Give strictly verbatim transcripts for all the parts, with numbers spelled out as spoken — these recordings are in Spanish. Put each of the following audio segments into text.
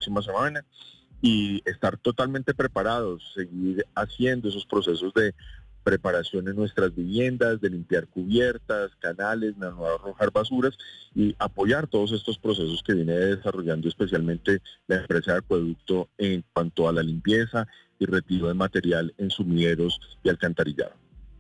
próxima semana y estar totalmente preparados, seguir haciendo esos procesos de preparación en nuestras viviendas, de limpiar cubiertas, canales, no arrojar basuras y apoyar todos estos procesos que viene desarrollando especialmente la empresa de acueducto en cuanto a la limpieza y retiro de material en sumideros y alcantarillado.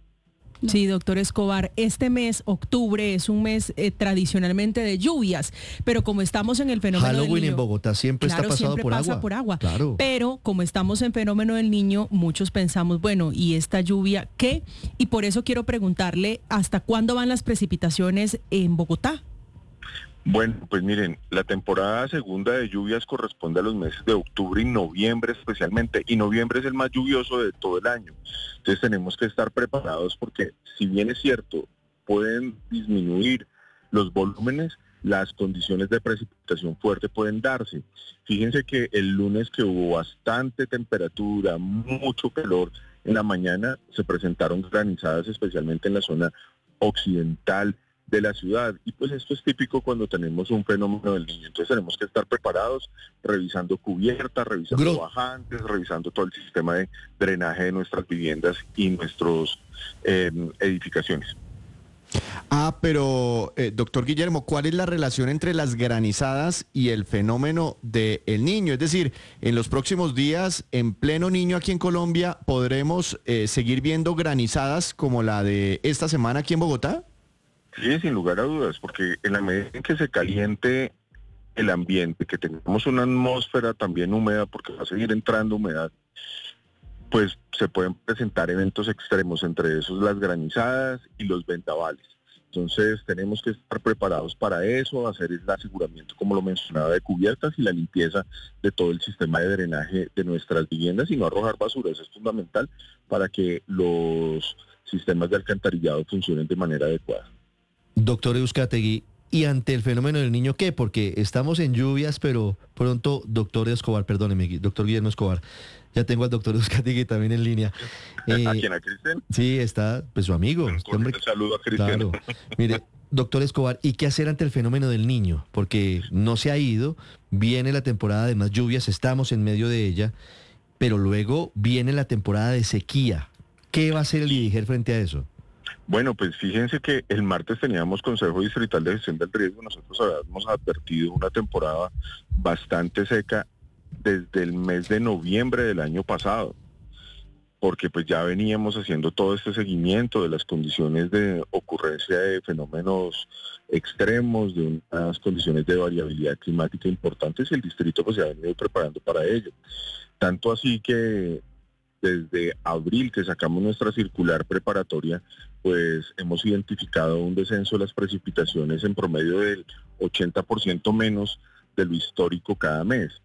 Sí, doctor Escobar, este mes, octubre, es un mes eh, tradicionalmente de lluvias, pero como estamos en el fenómeno Halloween del niño, en Bogotá siempre claro, está pasado siempre por pasa agua. por agua. Claro. Pero como estamos en fenómeno del niño, muchos pensamos, bueno, ¿y esta lluvia qué? Y por eso quiero preguntarle, ¿hasta cuándo van las precipitaciones en Bogotá? Bueno, pues miren, la temporada segunda de lluvias corresponde a los meses de octubre y noviembre especialmente, y noviembre es el más lluvioso de todo el año. Entonces tenemos que estar preparados porque, si bien es cierto, pueden disminuir los volúmenes, las condiciones de precipitación fuerte pueden darse. Fíjense que el lunes, que hubo bastante temperatura, mucho calor en la mañana, se presentaron granizadas especialmente en la zona occidental de la ciudad, y pues esto es típico cuando tenemos un fenómeno del niño. Entonces tenemos que estar preparados, revisando cubiertas, revisando Gro- bajantes, revisando todo el sistema de drenaje de nuestras viviendas y nuestras eh, edificaciones. Ah, pero eh, doctor Guillermo, ¿cuál es la relación entre las granizadas y el fenómeno del Niño? Es decir, en los próximos días, en pleno Niño aquí en Colombia, ¿podremos eh, seguir viendo granizadas como la de esta semana aquí en Bogotá? Sí, sin lugar a dudas, porque en la medida en que se caliente el ambiente, que tengamos una atmósfera también húmeda, porque va a seguir entrando humedad, pues se pueden presentar eventos extremos, entre esos las granizadas y los vendavales. Entonces tenemos que estar preparados para eso, hacer el aseguramiento, como lo mencionaba, de cubiertas y la limpieza de todo el sistema de drenaje de nuestras viviendas y no arrojar basura. Eso es fundamental para que los sistemas de alcantarillado funcionen de manera adecuada. Doctor Euskategui, ¿y ante el fenómeno del niño qué? Porque estamos en lluvias, pero pronto, doctor Escobar, perdóneme, doctor Guillermo Escobar, ya tengo al doctor Euskategui también en línea. Eh, ¿A quién? ¿A Cristian? Sí, está, pues su amigo. Un cordial saludo a Cristian. Claro. Mire, doctor Escobar, ¿y qué hacer ante el fenómeno del niño? Porque no se ha ido, viene la temporada de más lluvias, estamos en medio de ella, pero luego viene la temporada de sequía. ¿Qué va a hacer el IDIGER frente a eso? Bueno, pues fíjense que el martes teníamos Consejo Distrital de Gestión del Riesgo. Nosotros habíamos advertido una temporada bastante seca desde el mes de noviembre del año pasado, porque pues ya veníamos haciendo todo este seguimiento de las condiciones de ocurrencia de fenómenos extremos, de unas condiciones de variabilidad climática importantes, y el distrito pues se ha venido preparando para ello. Tanto así que desde abril, que sacamos nuestra circular preparatoria, pues hemos identificado un descenso de las precipitaciones en promedio del ochenta por ciento menos de lo histórico cada mes.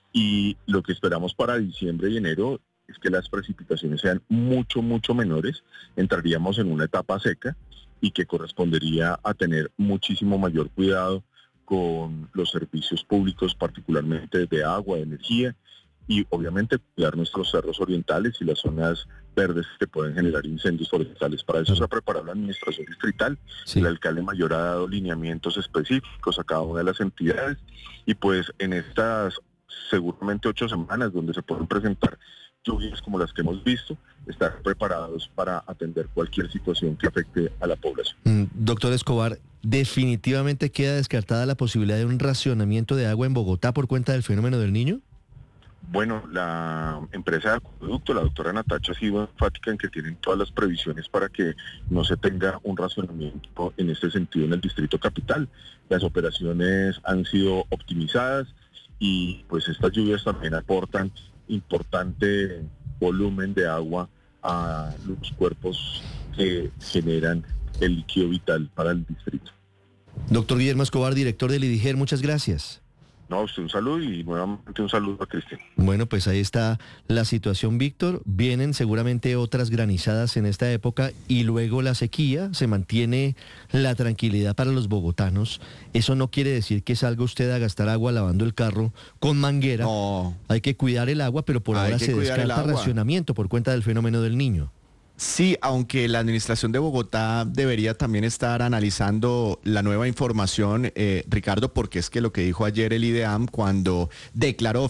Y lo que esperamos para diciembre y enero es que las precipitaciones sean mucho, mucho menores. Entraríamos en una etapa seca y que correspondería a tener muchísimo mayor cuidado con los servicios públicos, particularmente de agua, de energía, y obviamente cuidar nuestros cerros orientales y las zonas verdes que pueden generar incendios forestales. Para eso se ha preparado la administración distrital. Sí. El alcalde mayor ha dado lineamientos específicos a cada una de las entidades, y pues en estas seguramente ocho semanas donde se pueden presentar lluvias como las que hemos visto, estar preparados para atender cualquier situación que afecte a la población. Mm, doctor Escobar, ¿definitivamente queda descartada la posibilidad de un racionamiento de agua en Bogotá por cuenta del fenómeno del Niño? Bueno, la empresa de acueducto, la doctora Natacha, ha sido enfática en que tienen todas las previsiones para que no se tenga un racionamiento en este sentido en el Distrito Capital. Las operaciones han sido optimizadas y pues estas lluvias también aportan importante volumen de agua a los cuerpos que generan el líquido vital para el distrito. Doctor Guillermo Escobar, director del IDIGER, muchas gracias. No, a usted un saludo y nuevamente un saludo a Cristian. Bueno, pues ahí está la situación, Víctor. Vienen seguramente otras granizadas en esta época y luego la sequía. Se mantiene la tranquilidad para los bogotanos. Eso no quiere decir que salga usted a gastar agua lavando el carro con manguera. No. Hay que cuidar el agua, pero por Hay ahora que se cuidar el descarta agua. racionamiento por cuenta del fenómeno del Niño. Sí, aunque la administración de Bogotá debería también estar analizando la nueva información, eh, Ricardo, porque es que lo que dijo ayer el IDEAM cuando declaró